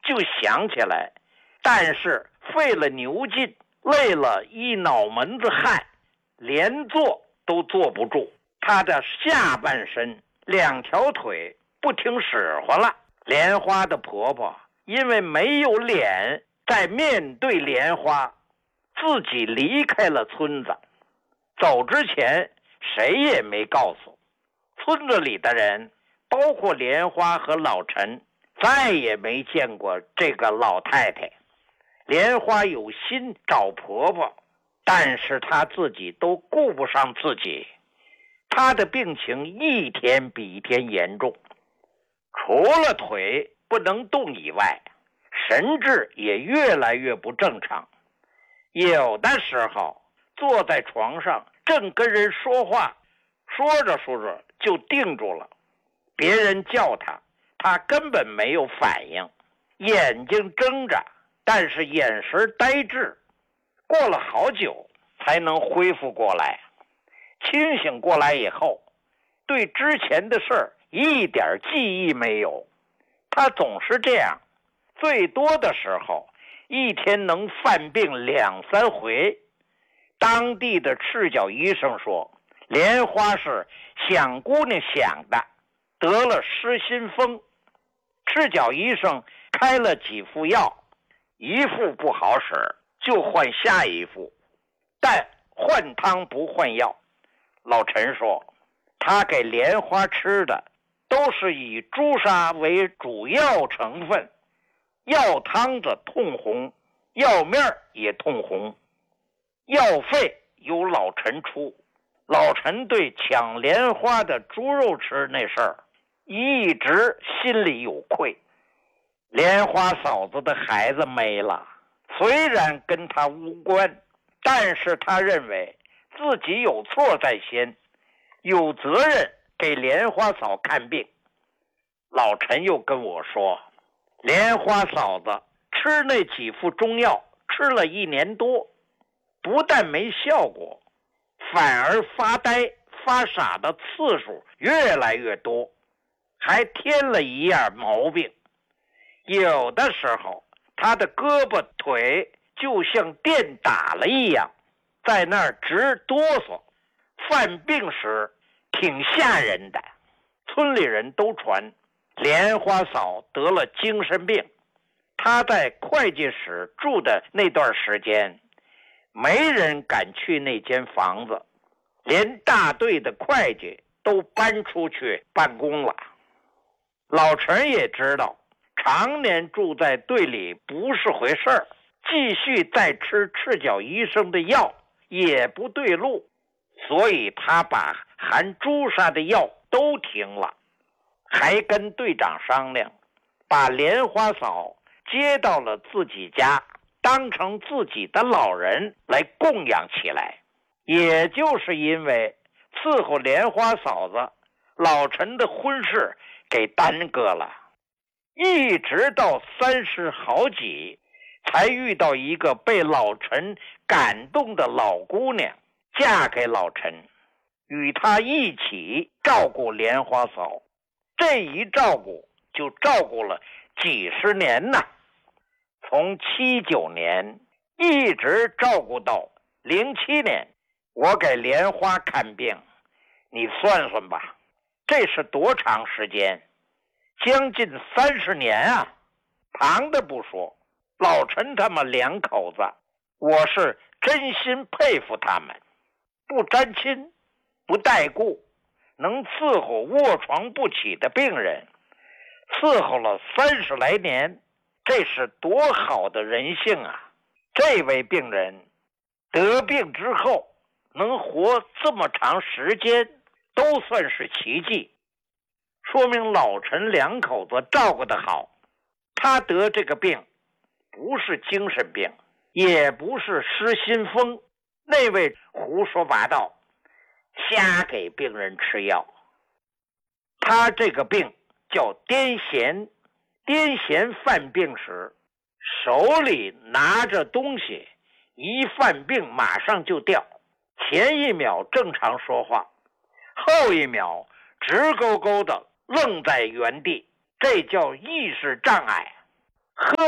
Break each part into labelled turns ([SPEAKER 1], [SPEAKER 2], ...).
[SPEAKER 1] 就想起来，但是费了牛劲，累了一脑门子汗，连坐都坐不住。他的下半身2条腿不听使唤了。莲花的婆婆因为没有脸再面对莲花，自己离开了村子。走之前谁也没告诉村子里的人，包括莲花和老陈，再也没见过这个老太太。莲花有心找婆婆，但是她自己都顾不上自己，她的病情一天比一天严重，除了腿不能动以外，神志也越来越不正常。有的时候坐在床上正跟人说话，说着说着就定住了，别人叫他，他根本没有反应，眼睛睁着，但是眼神呆滞，过了好久才能恢复过来。清醒过来以后，对之前的事儿一点记忆没有。他总是这样，最多的时候一天能犯病2、3回。当地的赤脚医生说，莲花是想姑娘想的，得了失心疯。赤脚医生开了几副药，一副不好使就换下一副，但换汤不换药。老陈说，他给莲花吃的都是以朱砂为主要成分，药汤子通红，药面也通红，药费由老陈出。老陈对抢莲花的猪肉吃那事儿一直心里有愧。莲花嫂子的孩子没了，虽然跟他无关，但是他认为自己有错在先，有责任给莲花嫂看病。老陈又跟我说，莲花嫂子吃那几副中药吃了1年多，不但没效果，反而发呆发傻的次数越来越多，还添了一样毛病。有的时候他的胳膊腿就像电打了一样，在那儿直哆嗦，犯病时挺吓人的。村里人都传莲花嫂得了精神病。她在会计室住的那段时间，没人敢去那间房子，连大队的会计都搬出去办公了。老陈也知道常年住在队里不是回事儿，继续再吃赤脚医生的药也不对路，所以他把含朱砂的药都停了，还跟队长商量，把莲花嫂接到了自己家，当成自己的老人来供养起来。也就是因为伺候莲花嫂子，老陈的婚事给耽搁了，一直到30好几才遇到一个被老陈感动的老姑娘，嫁给老陈，与他一起照顾莲花嫂。这一照顾就照顾了几十年呢，从79年一直照顾到07年。我给莲花看病，你算算吧，这是多长时间？将近30年啊！旁的不说，老陈他们2口子，我是真心佩服他们，不沾亲，不带顾，能伺候卧床不起的病人，伺候了30来年，这是多好的人性啊！这位病人得病之后能活这么长时间，都算是奇迹，说明老陈2口子照顾得好。他得这个病不是精神病，也不是失心疯，那位胡说八道，瞎给病人吃药。他这个病叫癫痫，癫痫犯病时，手里拿着东西，一犯病马上就掉，前一秒正常说话，后一秒直勾勾的愣在原地，这叫意识障碍。喝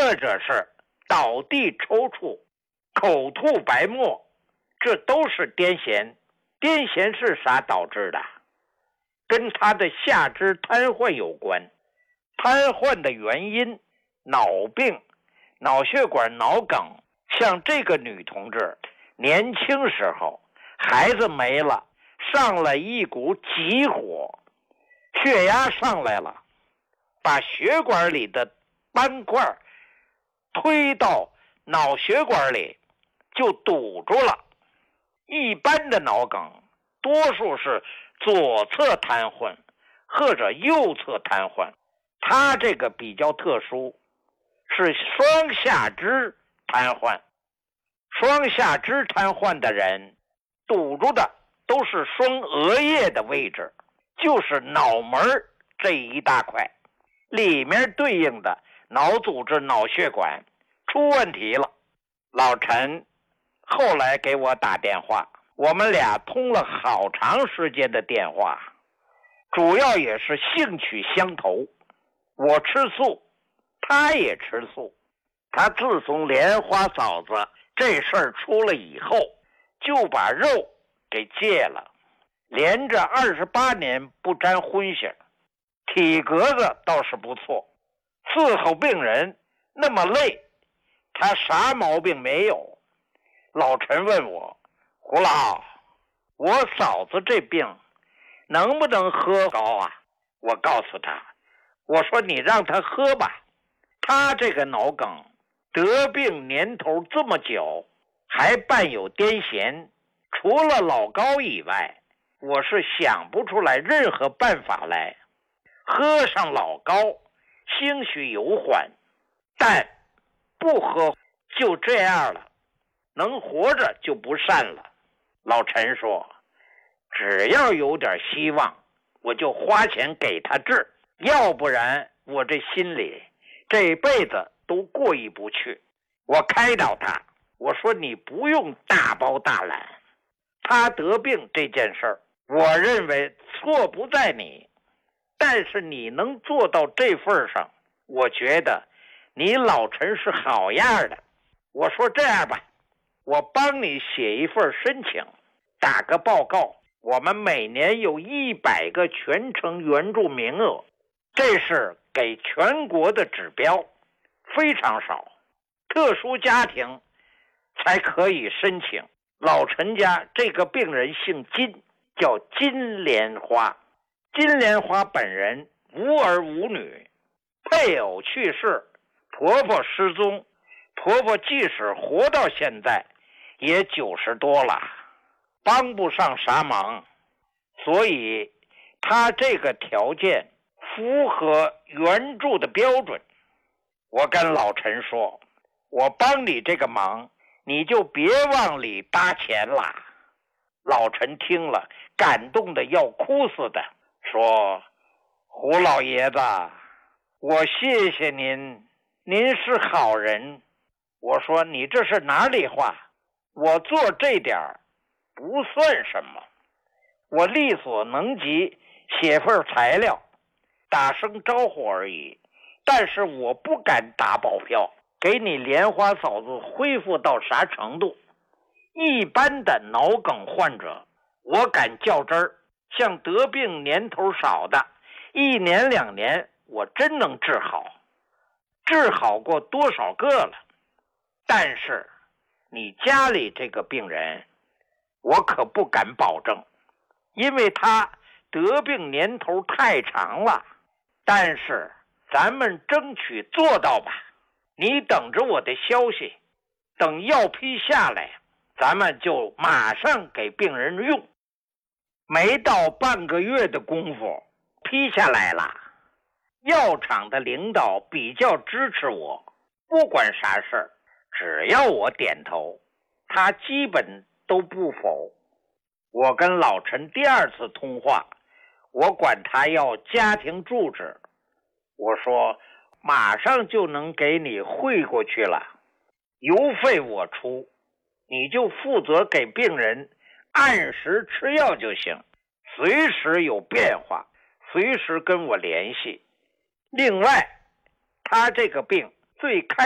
[SPEAKER 1] 或者是倒地抽搐、口吐白沫，这都是癫痫。癫痫是啥导致的？跟他的下肢瘫痪有关。瘫痪的原因，脑病、脑血管脑梗。像这个女同志，年轻时候孩子没了，上了一股急火，血压上来了，把血管里的斑块推到脑血管里，就堵住了。一般的脑梗多数是左侧瘫痪或者右侧瘫痪，它这个比较特殊，是双下肢瘫痪。双下肢瘫痪的人堵住的都是双额叶的位置，就是脑门这一大块，里面对应的脑组织、脑血管出问题了。老陈后来给我打电话，我们俩通了好长时间的电话，主要也是兴趣相投。我吃素，他也吃素。他自从莲花嫂子这事儿出了以后，就把肉给戒了，连着28年不沾荤腥，体格子倒是不错，伺候病人那么累，他啥毛病没有。老陈问我，胡老，我嫂子这病能不能喝高啊？我告诉他，我说你让他喝吧，他这个脑梗得病年头这么久，还伴有癫痫，除了老高以外，我是想不出来任何办法来。喝上老高兴许有缓，但不喝就这样了，能活着就不善了。老陈说，只要有点希望，我就花钱给他治，要不然我这心里这辈子都过意不去。我开导他，我说你不用大包大揽，他得病这件事儿，我认为错不在你，但是你能做到这份上，我觉得你老陈是好样的。我说这样吧，我帮你写一份申请，打个报告，我们每年有100个全程援助名额，这是给全国的指标，非常少，特殊家庭才可以申请。老陈家这个病人姓金，叫金莲花。金莲花本人无儿无女，配偶去世，婆婆失踪，婆婆即使活到现在也90多了，帮不上啥忙，所以她这个条件符合援助的标准。我跟老陈说，我帮你这个忙，你就别往里搭钱了。老陈听了感动的要哭似的，说，胡老爷子，我谢谢您，您是好人。我说你这是哪里话，我做这点不算什么，我力所能及写份材料，打声招呼而已，但是我不敢打保票，给你莲花嫂子恢复到啥程度。一般的脑梗患者我敢较真儿，像得病年头少的1年2年我真能治好，治好过多少个了。但是你家里这个病人我可不敢保证，因为他得病年头太长了，但是咱们争取做到吧。你等着我的消息，等药批下来，咱们就马上给病人用。没到半个月的功夫，批下来了。药厂的领导比较支持我，不管啥事儿，只要我点头，他基本都不否。我跟老陈第2次通话，我管他要家庭住址，我说马上就能给你汇过去了，邮费我出，你就负责给病人按时吃药就行，随时有变化随时跟我联系。另外，他这个病最开